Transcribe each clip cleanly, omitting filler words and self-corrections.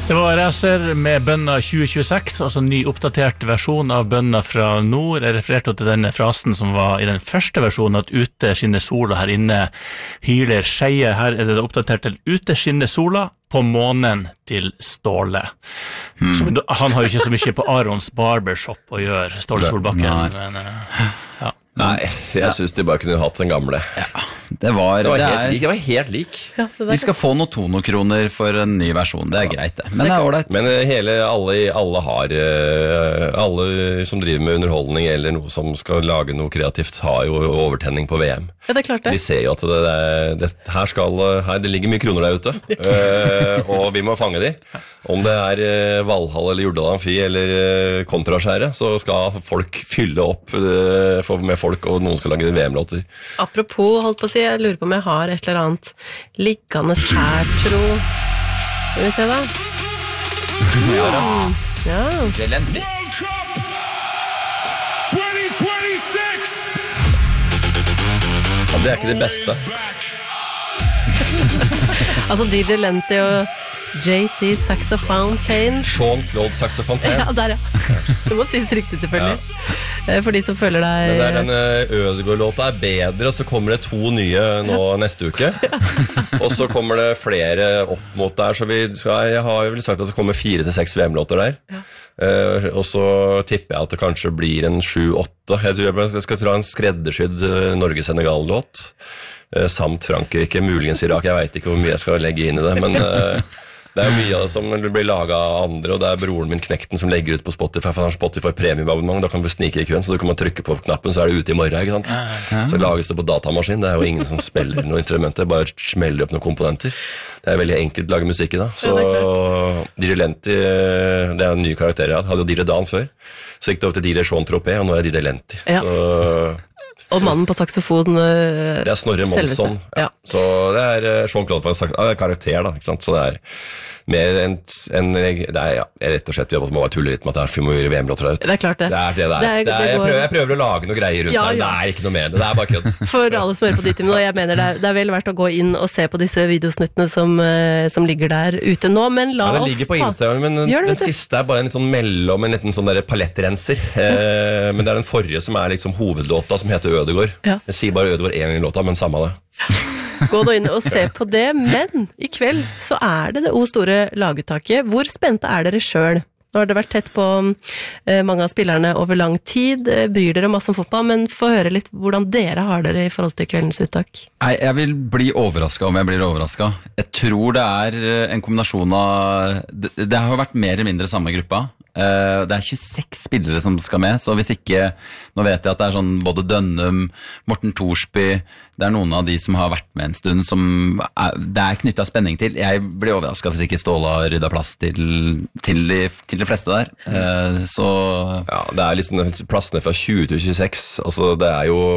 Det var Racer med Bønna 2026, altså ny oppdatert versjon av Bønna fra nord. Jeg refererte til denne frasen som var i den første versjonen, at ute skinner sola, her inne hyler skeie. Her er det oppdatert til ute skinner sola, på månen til Ståle. Han har jo ikke så mye på Arons barbershop å gjøre, Ståle Solbakken. Men, ja. Nei, jeg synes de bare kunne hatt den gamle. Ja, det var helt lik. Ja, vi skal få noen tonokroner for en ny versjon, det greit det. Men det ordentlig. Men alle som driver med underholdning eller noe som skal lage noe kreativt har jo overtenning på VM. Ja, det klart det. De ser jo at det ligger mye kroner der ute, og vi må fange de. Om det Valhall eller Jordal Amfi eller Kontraskjæret, så skal folk fylle opp med folk, og noen skal lage VM-låter. Apropos, holdt på å si, jeg lurer på om jeg har et eller annet liggende her, tro. Skal vi se da? Ja. Elendig. World Cup 2026! Ja, det ikke det beste. Altså DJ Lenti og JC Saxofontaine. Jean-Claude Saxofontaine. Ja, der Det må sies riktig selvfølgelig. For de som føler deg... Den Ødegaard-låta bedre, og så kommer det 2 nye nå neste uke. Og så kommer det flere opp mot der, så jeg har vel sagt at det kommer 4 til 6 VM-låter der. Og så tipper jeg at det kanskje blir en 7-8. Jeg tror jeg skal ta en skreddersydd Norge-Senegal-låt. Samt Frankrike, muligens Irak. Jeg vet ikke hvor mye jeg skal legge inn i det, men... Det mye av det som blir laget av andre, og det broren min Knekten som legger ut på Spotify, for han har Spotify premiumabonnement, da kan du snike i køen, så du kan trykke på knappen, så det ute i morgen, ikke sant? Så lages det på datamaskin, det jo ingen som spiller noen instrumenter, bare smeller opp noen komponenter. Det veldig enkelt å lage musikk i da. Så DJ Lenti, det en ny karakter jeg hadde jo DJ Dan før, så gikk det over til DJ Sean Tropez, og nå DJ Lenti. Ja. Og mannen på saksofon det Snorre Monsson. Ja. Så det Jean-Claude for en karakter da, ikke sant? Så det mer rett og slett vi må bare tulle litt med at vi må gjøre VM-låter der ute. Det klart det. Jeg prøver å lage noe greier rundt der, det ikke noe mer det bare kødd. For alle som hører på Dittim nå, jeg mener det vel verdt å gå inn og se på disse videosnuttene som ligger der ute nå, men la oss ta... Det ligger på Instagram, men den siste bare en litt sånn mellom, en liten sånn der palettrenser. Men det den forrige som liksom hovedlåta, som heter Ødegaard. Jeg sier bare Ødegaard en gang i låta, men samme det. Gå nå inn og se på det, men i kveld så det store laguttaket. Hvor spente dere selv? Nå har det vært tett på mange av spillerne over lang tid. Bryr dere masse om fotball, men få høre litt hvordan dere har dere i forhold til kveldens uttak. Nei, jeg vil bli overrasket om jeg blir overrasket. Jeg tror det en kombinasjon av... Det har vært mer eller mindre samme gruppa. Det 26 spillere som skal med, så hvis ikke, nå vet jeg at det sånn både Dønnum, Morten Thorsby, det noen av de som har vært med en stund som det knyttet spenning til. Jeg blir overrasket hvis ikke Ståle har ryddet plass til de fleste der. Så... Ja, det liksom plassene fra 20 til 26, altså det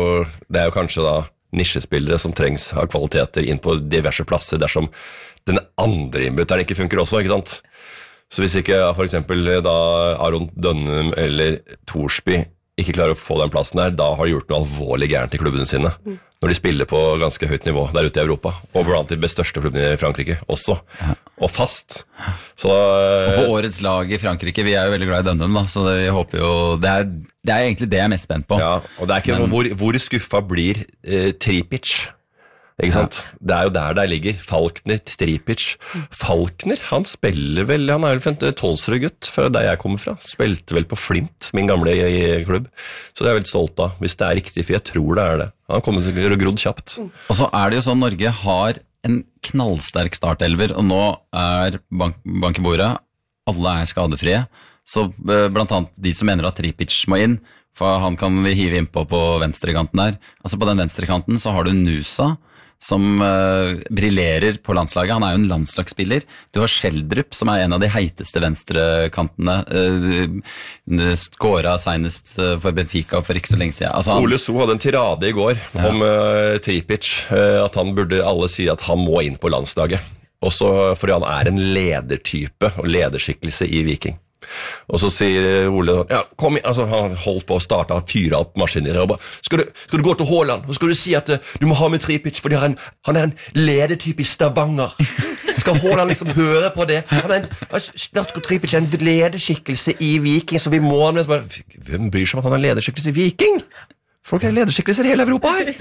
jo kanskje da nisjespillere som trengs av kvaliteter inn på diverse plasser dersom den andre innbytteren ikke funker også, ikke sant? Så hvis ikke for eksempel da Aron Dønnum eller Thorsby ikke klarer å få den plassen der, da har de gjort noe alvorlig gærent i klubbene sine. Når de spiller på ganske høyt nivå der ute i Europa, og blant de største klubbene i Frankrike også, og fast. Så, og på årets lag i Frankrike, vi jo veldig glad i Dønnum da, så vi håper jo, det egentlig det jeg mest spent på. Ja, og det ikke hvor skuffa blir Tripic. Ikke sant? Det jo der ligger Falkner, Stripic. Falkner, han spiller vel, han vel 12-gutt fra der jeg kommer fra, spilte vel på Flint, min gamle klubb, så det jeg veldig stolt av, hvis det riktig, for jeg tror det. Han kommer til å grodd kjapt. Og så det jo sånn, Norge har en knallsterk startelver, og nå bank i bordet, alle skadefrie, så blant annet de som mener at Tripic må inn, for han kan vi hive innpå på venstrekanten der, altså på den venstrekanten så har du Nusa, som brillerer på landslaget. Han jo en landslagsspiller. Du har Schjelderup, som en av de heiteste venstrekantene. Skåret senest for Benfica for ikke så lenge siden. Altså Ole So hadde en tirade i går om Tripic, at han alle sier at han må inn på landslaget. Også fordi han en ledertype og lederskikkelse i Viking. Og så sier Ole, ja, kom igjen, altså han holdt på å starte og fyre opp maskiner, og bare, skal du gå til Haaland, og skal du si at du må ha med Tripic, fordi han en ledertype i Stavanger. Skal Haaland liksom høre på det? Slatko Tripic en lederskikkelse i Viking, så vi må... Hvem bryr seg om at han er lederskikkelse i Viking? Folk er lederskikkelser i hele Europa her.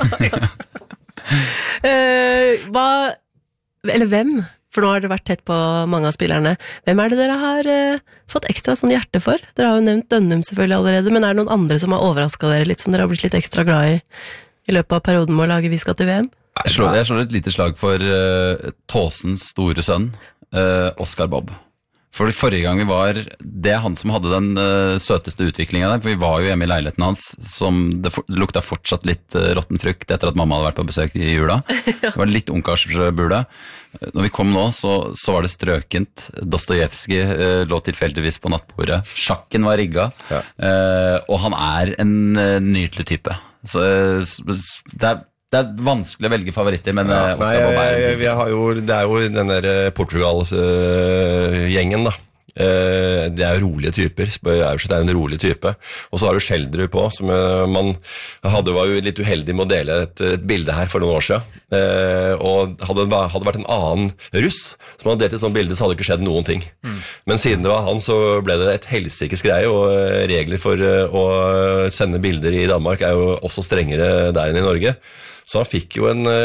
Hvem? For nå har det vært tett på mange av spillerne. Hvem er det dere har fått ekstra sånn hjerte for? Dere har jo nevnt Dønnum selvfølgelig allerede, men er det noen andre som har overrasket dere litt, som dere har blitt litt ekstra glad i løpet av perioden med å lage Vi skal til VM? Jeg slår et lite slag for Tåsens store sønn, Oscar Bob. For forrige gang vi var, det han som hadde den søteste utviklingen der, for vi var jo hjemme i leiligheten hans, som det lukta fortsatt litt rotten frukt etter at mamma hadde vært på besøk i jula. Det var litt ungkarsbule. Når vi kom nå, så var det strøkent. Dostojevskij lå tilfeldigvis på nattbordet. Sjakken var rigga, og han er en nydelig type. Så det er vanskelig å velge favoritter, men Oscar Bob det er jo den der Portugal-gjengen da. Det er rolige typer. Aurseth er en rolig type. Og så har du Schjelderup på, som man var jo litt uheldig med å dele et bilde her for noen år siden. Og hadde det vært en annen russ som hadde delt et sånt bilde, så hadde det ikke skjedd noen ting. Men siden det var han, så ble det et helsikes greie, og regler for å sende bilder i Danmark er jo også strengere der enn i Norge. Så han fikk jo en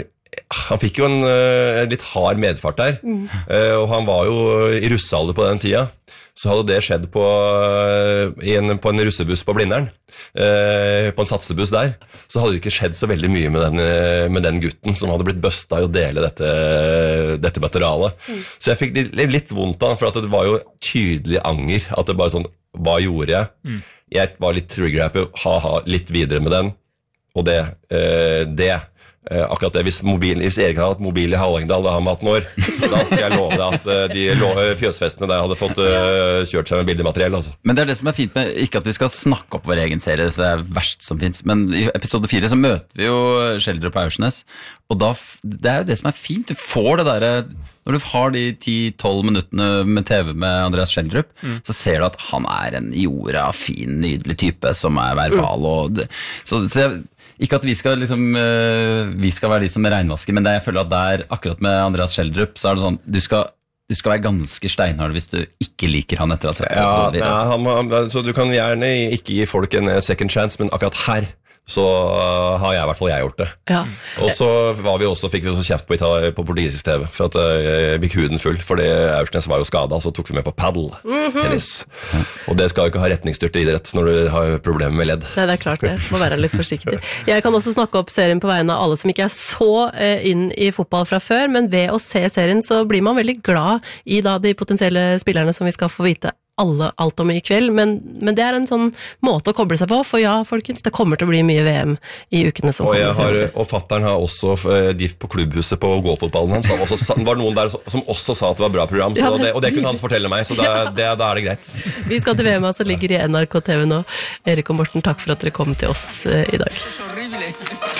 litt hard medfart der, og han var jo i russealder på den tida. Så hadde det skjedd på en russebuss på Blindern, på en satsebuss der, så hadde det ikke skjedd så veldig mye med den gutten som hadde blitt bøsta i å dele dette materialet. Så jeg fikk litt vondt av, for at det var jo tydelig anger, at det bare sånn, hva gjorde jeg? Jeg var litt trigger-happy, litt videre med den, og akkurat det, hvis Erik hadde hatt mobil i Hallingdal da han var 18 år, da skal jeg love deg at de fjøsfestene der hadde fått kjørt seg med bildemateriell altså. Men det er det som er fint med, ikke at vi skal snakke opp vår egen serie, så det er verst som finnes, men i episode 4 så møter vi jo Schjelderup på Aursnes, og da, det er jo det som er fint, du får det der, når du har de 10-12 minuttene med TV med Andreas Schjelderup, så ser du at han er en jorda, fin, nydelig type som er verbal, og så ikke at vi skal være de som reinvasker, men jeg føler at der, akkurat med Andreas Schjelderup, så er det sånn, du skal være ganske steinhard hvis du ikke liker han etter å ha sett det. Så du kan gjerne ikke gi folk en second chance, men akkurat her så har i hvert fall gjort det. Og så fikk vi også kjeft på portugisisk TV, for at jeg fikk huden full, fordi Aursnes var jo skadet, så tok vi med på paddle-tennis. Og det skal jo ikke ha retningsstyrt idrett når du har problemer med ledd. Nei, det er klart det. Må være litt forsiktig. Jeg kan også snakke opp serien på vegne av alle som ikke er så inn i fotball fra før, men ved å se serien så blir man veldig glad i da de potensielle spillerne som vi skal få vite alt om i kveld, men det er en sånn måte å koble seg på, for ja, folkens, det kommer til å bli mye VM i ukene som kommer. Og fatteren har også diff på klubbhuset på gåfotballen hans, det var noen der som også sa at det var bra program, og det kunne han fortelle meg, så da er det greit. Vi skal til VM, som ligger i NRK TV nå. Erik og Morten, takk for at dere kom til oss i dag.